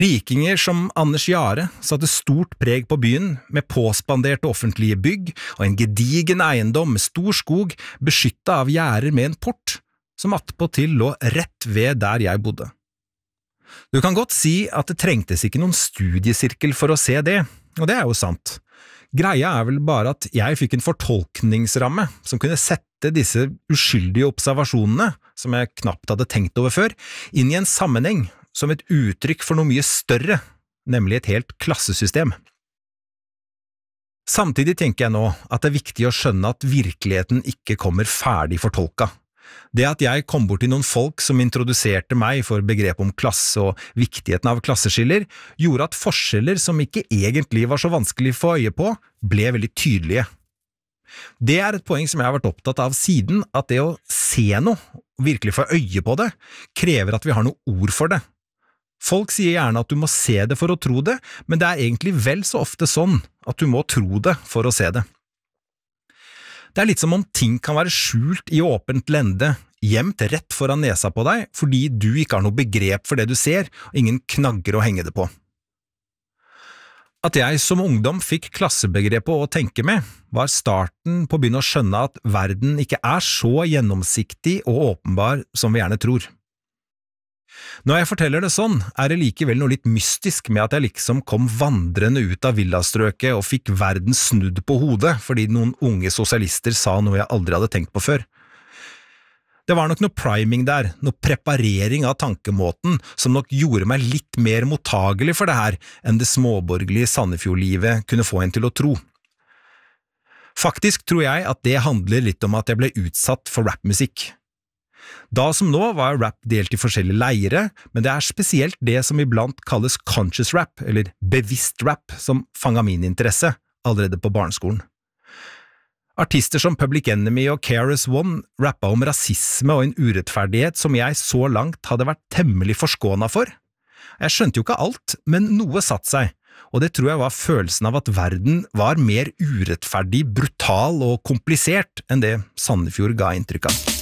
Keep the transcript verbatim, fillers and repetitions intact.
Rikinger som Anders Jahre satte stort preg på byen med påspanderte offentlige bygg og en gedigen eiendom med stor skog beskyttet av gjerder med en port, som attpåtil lå rett ved der jeg bodde. Du kan godt si at det trengtes ikke noen studiesirkel for å se det, og det er jo sant. Greia er vel bare at jeg fikk en fortolkningsramme som kunne sette disse uskyldige observasjonene, som jeg knapt hadde tenkt over før, inn i en sammenheng som et uttrykk for noe mye større, nemlig et helt klassesystem. Samtidig tenker jeg nå at det er viktig å skjønne at virkeligheten ikke kommer ferdig fortolka. Det at jeg kom bort til noen folk som introduserte meg for begrep om klasse og viktigheten av klasseskiller, gjorde at forskjeller som ikke egentlig var så vanskelig å få øye på, ble veldig tydelige. Det er et poeng som jeg har vært opptatt av siden, at det å se noe, virkelig få øye på det, krever at vi har noe ord for det. Folk sier gjerne at du må se det for å tro det, men det er egentlig vel så ofte sånn at du må tro det for å se det. Det er litt som om ting kan være skjult i åpent lende, gjemt rett foran nesa på deg, fordi du ikke har noe begrep for det du ser, og ingen knagger å henge det på. At jeg som ungdom fikk klassebegrepet å tenke med, var starten på å begynne å skjønne at verden ikke er så gjennomsiktig og åpenbar som vi gjerne tror. Når jeg forteller det sånn, er det likevel noe litt mystisk med at jeg liksom kom vandrende ut av villastrøket og fikk verden snudd på hodet fordi noen unge sosialister sa noe jeg aldri hadde tenkt på før. Det var nok noe priming der, noe preparering av tankemåten som nok gjorde meg litt mer mottagelig for det her enn det småborgerlige Sandefjordlivet kunne få en til å tro. Faktisk tror jeg at det handler litt om at jeg ble utsatt for rapmusikk. Da som nå var rap delt i forskjellige leire, men det er spesielt det som iblant kalles conscious rap, eller bevisst rap, som fanget min interesse allerede på barneskolen. Artister som Public Enemy og K R S One rappet om rasisme og en urettferdighet som jeg så langt hadde vært temmelig forskånet for. Jeg skjønte jo ikke alt, men noe satt seg, og det tror jeg var følelsen av at verden var mer urettferdig, brutal og komplisert enn det Sandefjord ga inntrykk av.